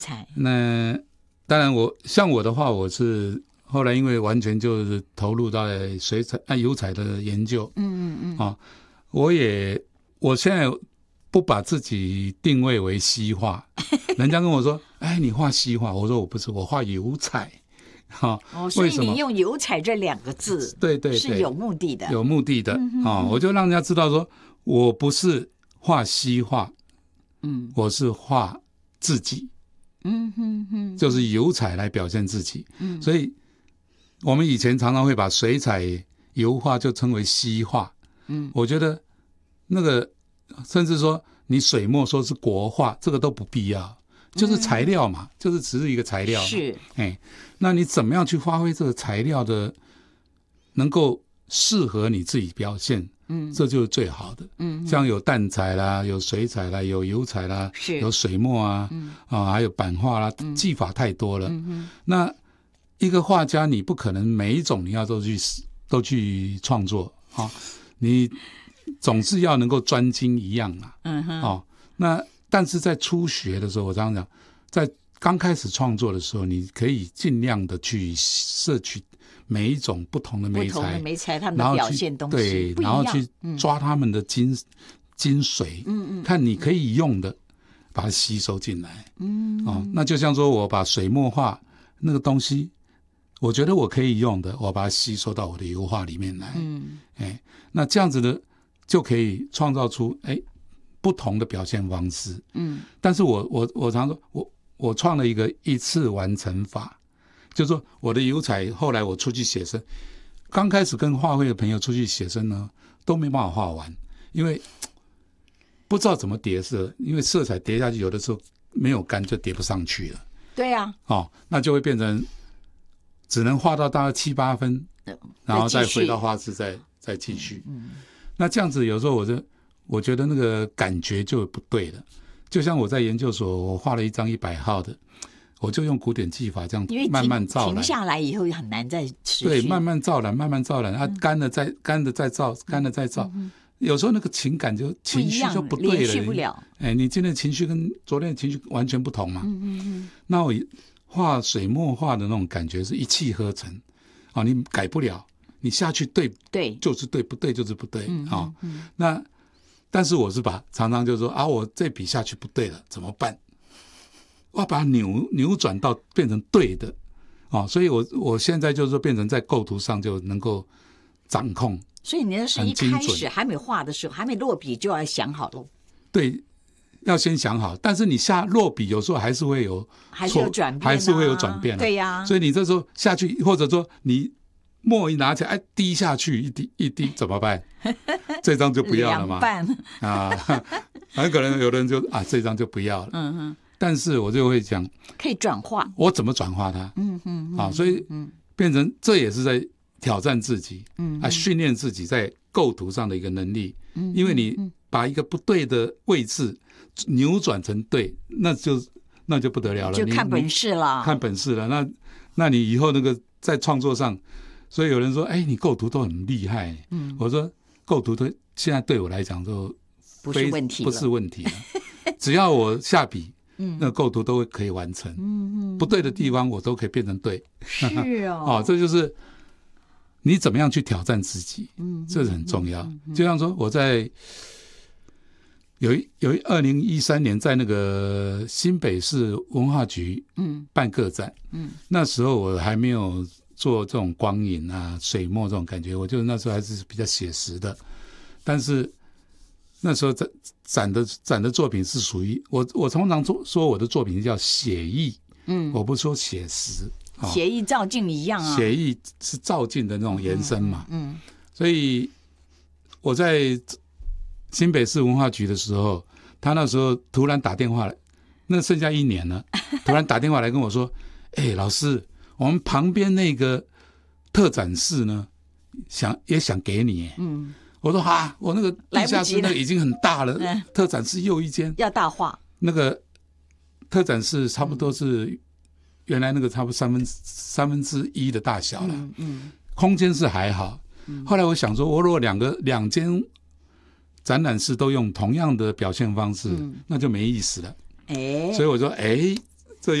那当然像我的话，我是后来因为完全就是投入到水彩油彩的研究，我现在不把自己定位为西画，人家跟我说，哎，你画西画，我说我不是，我画油彩。 所以你用油彩这2个字， 对对对， 是有目的的， 有目的的。我就让人家知道说，我不是画西画，我是画自己，就是油彩来表现自己。所以我们以前常常会把水彩油画就称为西画。我觉得那个甚至说你水墨说是国画，这个都不必要。就是材料嘛，就是只是一个材料嘛。 是， 那你怎么样去发挥这个材料的，能够适合你自己表现？这就是最好的。像有淡彩啦，有水彩啦，有油彩啦，有水墨啊，还有版画啦，技法太多了。那一个画家，你不可能每一种你要都去创作啊，你总是要能够专精一样啊。那但是在初学的时候，我常常讲，在刚开始创作的时候，你可以尽量的去摄取每一种不同的媒材， 他们的表现东西， 对，然后去抓他们的精髓，看你可以用的，把它吸收进来。那就像说我把水墨画那个东西，我觉得我可以用的，我把它吸收到我的油画里面来。那这样子的就可以创造出不同的表现方式。但是我常说我创了一次完成法，就是说我的油彩后来我出去写生，刚开始跟画会的朋友出去写生呢，都没办法画完，因为不知道怎么叠色，因为色彩叠下去有的时候没有干就叠不上去了。 对啊， 那就会变成只能画到大概7、8分，然后再回到画室再继续。那这样子有时候我觉得那个感觉就不对了。就像我在研究所，我画了一张100号的，我就用古典技法这样慢慢照染， 停下来以后很难再持续。 对，慢慢照染，干了再照，干了再照。有时候那个情绪就不对了， 连续不了。 你今天的情绪跟昨天的情绪完全不同嘛。那我画水墨画的那种感觉是一气呵成，你改不了，你下去对就是对，不对就是不对。那但是我是常常就是说我这笔下去不对了怎么办？我要把它扭转到变成对的。所以我现在就是说变成在构图上就能够掌控。 所以你那是一开始还没画的时候，还没落笔就要想好了。 对，要先想好，但是你落笔有时候还是会有转变， 还是会有转变。 对呀， 所以你这时候下去，或者说你墨一拿起来，滴下去一滴怎么办？这张就不要了嘛。很可能有的人就这张就不要了。但是我就会讲， 可以转化， 我怎么转化它？所以变成这也是在挑战自己，训练自己在构图上的一个能力。因为你把一个不对的位置扭转成对，那就不得了了， 就看本事了， 看本事了。那你以后那个在创作上，所以有人说，你构图都很厉害。我说构图现在对我来讲就不是问题了，只要我下笔。那构图都可以完成，不对的地方我都可以变成对。 是这就是你怎么样去挑战自己，这是很重要。就像说我在有2013年在那个新北市文化局办个展，那时候我还没有做这种光影水墨这种感觉，我觉得那时候还是比较写实的。但是那时候展的作品是属于我通常说我的作品叫写意，我不说写实。 写意照镜一样啊， 写意是照镜的那种延伸嘛。所以我在新北市文化局的时候，他那时候突然打电话来，那剩下1年了，突然打电话来跟我说，老师，我们旁边那个特展室呢，也想给你。我说我那个地下室那个已经很大了，特展室又一间要大化。那个特展室差不多是原来那个差不多三分之一的大小了，空间是还好。后来我想说，我如果两间展览室都用同样的表现方式，那就没意思了。所以我说，